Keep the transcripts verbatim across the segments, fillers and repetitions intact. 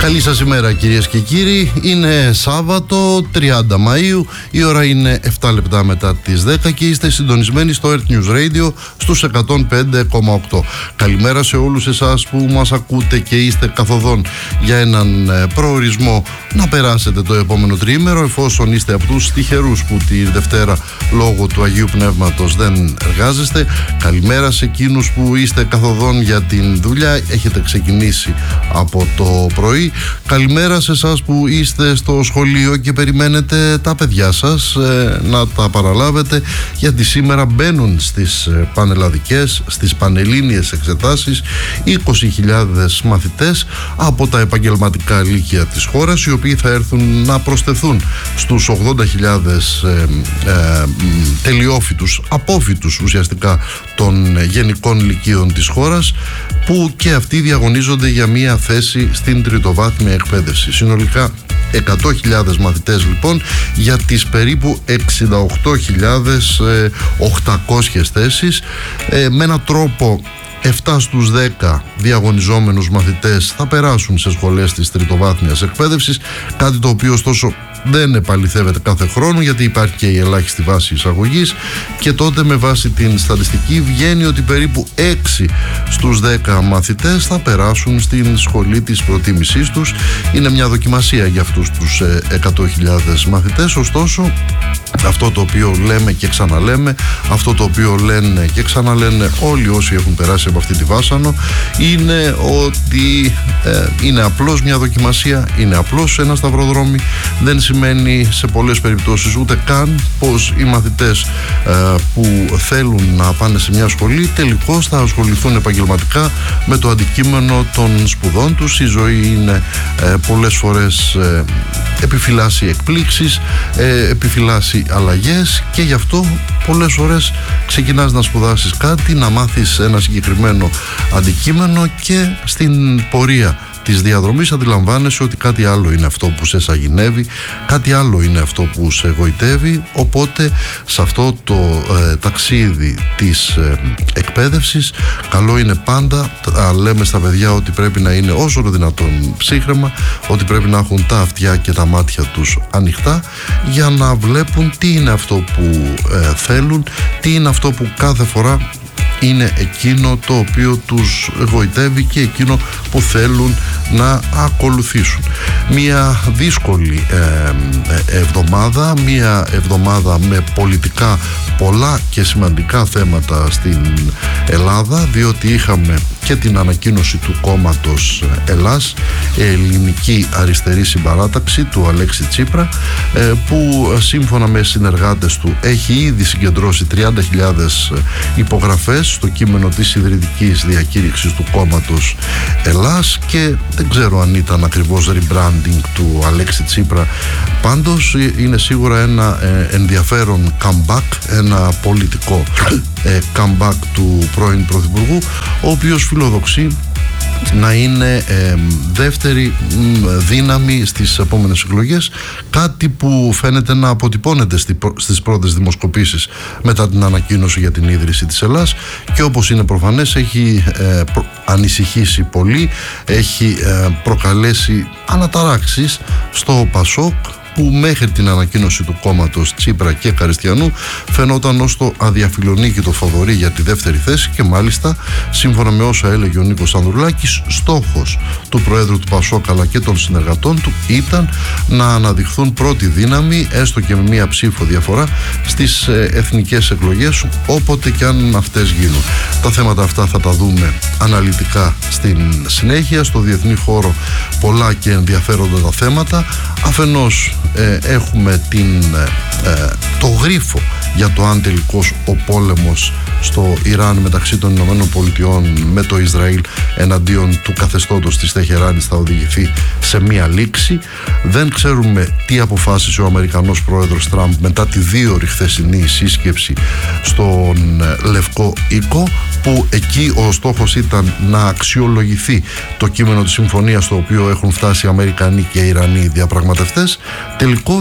Καλή σας ημέρα κυρίες και κύριοι. Είναι Σάββατο τριάντα Μαΐου, η ώρα είναι επτά λεπτά μετά τις δέκα και είστε συντονισμένοι στο Earth News Radio στους εκατόν πέντε κόμμα οκτώ. Καλημέρα σε όλους εσάς που μας ακούτε και είστε καθοδόν για έναν προορισμό να περάσετε το επόμενο τριήμερο, εφόσον είστε από τους τυχερούς που τη Δευτέρα λόγω του Αγίου Πνεύματος δεν εργάζεστε. Καλημέρα σε εκείνους που είστε καθοδόν για την δουλειά, έχετε ξεκινήσει από το πρωί. Καλημέρα σε εσάς που είστε στο σχολείο και περιμένετε τα παιδιά σας ε, να τα παραλάβετε, γιατί σήμερα μπαίνουν στις ε, πανελλαδικές, στις πανελλήνιες εξετάσεις είκοσι χιλιάδες μαθητές από τα επαγγελματικά λύκεια της χώρας, οι οποίοι θα έρθουν να προσθεθούν στους ογδόντα χιλιάδες ε, ε, τελειόφοιτους, απόφοιτους ουσιαστικά των γενικών λυκείων της χώρας, που και αυτοί διαγωνίζονται για μία θέση στην τριτοβάθμια εκπαίδευση. Συνολικά εκατό χιλιάδες μαθητές λοιπόν για τις περίπου εξήντα οκτώ χιλιάδες οκτακόσιες θέσεις, ε, με έναν τρόπο επτά στους δέκα διαγωνιζόμενους μαθητές θα περάσουν σε σχολές της τριτοβάθμιας εκπαίδευσης, κάτι το οποίο ωστόσο δεν επαληθεύεται κάθε χρόνο, γιατί υπάρχει και η ελάχιστη βάση εισαγωγής, και τότε με βάση την στατιστική βγαίνει ότι περίπου έξι στους δέκα μαθητές θα περάσουν στην σχολή της προτίμησής τους. Είναι μια δοκιμασία για αυτούς τους εκατό χιλιάδες μαθητές. Ωστόσο, αυτό το οποίο λέμε και ξαναλέμε, αυτό το οποίο λένε και ξαναλένε όλοι όσοι έχουν περάσει από αυτή τη βάσανο, είναι ότι ε, είναι απλώς μια δοκιμασία, είναι απλώς ένα σταυροδρόμι. Δεν σημαίνει σε πολλές περιπτώσεις ούτε καν πως οι μαθητές ε, που θέλουν να πάνε σε μια σχολή τελικώς θα ασχοληθούν επαγγελματικά με το αντικείμενο των σπουδών τους. Η ζωή είναι ε, πολλές φορές ε, επιφυλάσσει εκπλήξεις, ε, επιφυλάσσει αλλαγές, και γι' αυτό πολλές φορές ξεκινάς να σπουδάσεις κάτι, να μάθεις ένα συγκεκριμένο αντικείμενο, και στην πορεία της διαδρομής αντιλαμβάνεσαι ότι κάτι άλλο είναι αυτό που σε σαγηνεύει, κάτι άλλο είναι αυτό που σε εγωιτεύει. Οπότε σε αυτό το ε, ταξίδι της ε, εκπαίδευσης καλό είναι πάντα, α, λέμε στα παιδιά ότι πρέπει να είναι όσο το δυνατόν ψύχρεμα, ότι πρέπει να έχουν τα αυτιά και τα μάτια τους ανοιχτά για να βλέπουν τι είναι αυτό που ε, θέλουν, τι είναι αυτό που κάθε φορά είναι εκείνο το οποίο τους εγωιτεύει και εκείνο που θέλουν να ακολουθήσουν. Μια δύσκολη ε, εβδομάδα, μια εβδομάδα με πολιτικά πολλά και σημαντικά θέματα στην Ελλάδα, διότι είχαμε και την ανακοίνωση του κόμματος Ελλάς, Ελληνική Αριστερή Συμπαράταξη του Αλέξη Τσίπρα, που σύμφωνα με συνεργάτες του έχει ήδη συγκεντρώσει τριάντα χιλιάδες υπογραφές στο κείμενο της ιδρυτικής διακήρυξης του κόμματος Ελλάς, και δεν ξέρω αν ήταν ακριβώς rebranding του Αλέξη Τσίπρα. Πάντως είναι σίγουρα ένα ενδιαφέρον comeback, ένα πολιτικό comeback του πρώην Πρωθυπουργού, ο οποίος φιλοδοξεί να είναι ε, δεύτερη δύναμη στις επόμενες εκλογές, κάτι που φαίνεται να αποτυπώνεται στις πρώτες δημοσκοπήσεις μετά την ανακοίνωση για την ίδρυση της Ελλάς, και όπως είναι προφανές έχει ε, προ, ανησυχήσει πολύ, έχει ε, προκαλέσει αναταράξεις στο Πασόκ, που μέχρι την ανακοίνωση του κόμματος Τσίπρα και Καριστιανού φαινόταν ως το αδιαφιλονίκητο φαβορί για τη δεύτερη θέση, και μάλιστα σύμφωνα με όσα έλεγε ο Νίκος Ανδρουλάκης, στόχος του Προέδρου του Πασόκ αλλά και των συνεργατών του ήταν να αναδειχθούν πρώτη δύναμη, έστω και με μία ψήφο διαφορά, στις εθνικές εκλογές, όποτε και αν αυτές γίνουν. Τα θέματα αυτά θα τα δούμε αναλυτικά στην συνέχεια. Στο διεθνή χώρο πολλά και ενδιαφέροντα τα θέματα. Αφενός ε, έχουμε την, ε, το γρίφο για το αν τελικώς ο πόλεμος στο Ιράν μεταξύ των Ηνωμένων Πολιτειών με το Ισραήλ εναντίον του καθεστώτος της Τεχεράνης θα οδηγηθεί σε μία λήξη. Δεν ξέρουμε τι αποφάσισε ο Αμερικανός πρόεδρος Τραμπ μετά τη δίωρη χθεσινή σύσκεψη στον Λευκό Οίκο, που εκεί ο στόχος ήταν να αξιολογηθεί το κείμενο της συμφωνίας στο οποίο έχουν φτάσει οι Αμερικανοί και οι Ιρανοί διαπραγματευτές. Τελικώς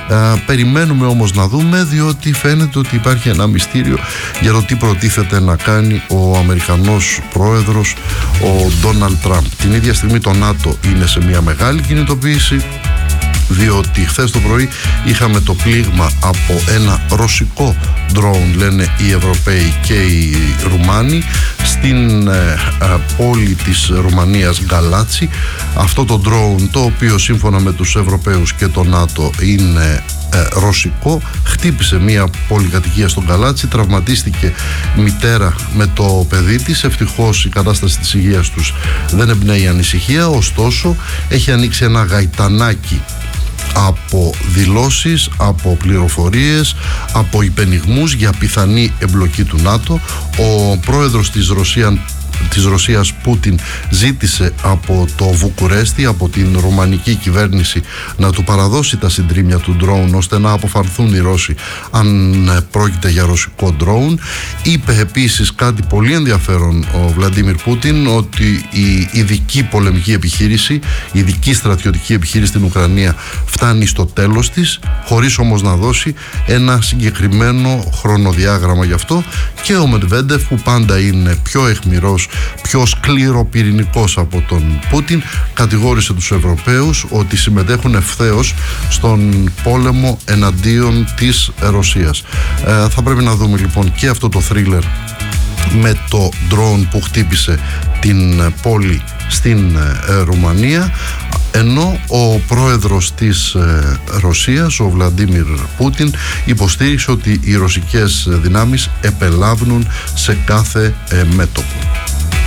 Ε, περιμένουμε όμως να δούμε, διότι φαίνεται ότι υπάρχει ένα μυστήριο για το τι προτίθεται να κάνει ο Αμερικανός πρόεδρος, ο Ντόναλντ Τραμπ. Την ίδια στιγμή το ΝΑΤΟ είναι σε μια μεγάλη κινητοποίηση, διότι χθες το πρωί είχαμε το πλήγμα από ένα ρωσικό drone, λένε οι Ευρωπαίοι και οι Ρουμάνοι, στην ε, ε, πόλη της Ρουμανίας Γκαλάτσι. Αυτό το drone, το οποίο σύμφωνα με τους Ευρωπαίους και το ΝΑΤΟ είναι ε, ρωσικό, χτύπησε μια πολυκατοικία στον Γκαλάτσι, τραυματίστηκε μητέρα με το παιδί της. Ευτυχώς η κατάσταση της υγείας τους δεν εμπνέει ανησυχία, ωστόσο έχει ανοίξει ένα γαϊτανάκι από δηλώσεις, από πληροφορίες, από υπενιγμούς για πιθανή εμπλοκή του ΝΑΤΟ. Ο πρόεδρος της Ρωσίας της Ρωσίας Πούτιν ζήτησε από το Βουκουρέστι, από την ρουμανική κυβέρνηση, να του παραδώσει τα συντρίμμια του ντρόουν ώστε να αποφανθούν οι Ρώσοι αν πρόκειται για ρωσικό ντρόουν. Είπε επίσης κάτι πολύ ενδιαφέρον ο Βλαντίμιρ Πούτιν, ότι η ειδική πολεμική επιχείρηση, η ειδική στρατιωτική επιχείρηση στην Ουκρανία φτάνει στο τέλος της, χωρίς όμως να δώσει ένα συγκεκριμένο χρονοδιάγραμμα γι' αυτό. Και ο Μετβέντεφ, που πάντα είναι πιο αιχμηρός, πιο σκληροπυρηνικός από τον Πούτιν, κατηγόρησε τους Ευρωπαίους ότι συμμετέχουν ευθέως στον πόλεμο εναντίον της Ρωσίας. Ε, θα πρέπει να δούμε λοιπόν και αυτό το θρίλερ με το drone που χτύπησε την πόλη στην ε, Ρουμανία, ενώ ο πρόεδρος της ε, Ρωσίας, ο Βλαντίμιρ Πούτιν, υποστήριξε ότι οι ρωσικές δυνάμεις επελάβνουν σε κάθε ε, μέτωπο.